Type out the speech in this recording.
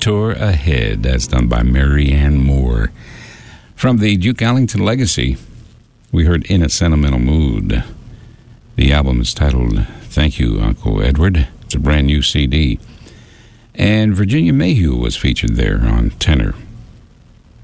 Tour Ahead. That's done by Marianne Moore. From the Duke Ellington Legacy, we heard In a Sentimental Mood. The album is titled Thank You, Uncle Edward. It's a brand new CD. And Virginia Mayhew was featured there on tenor.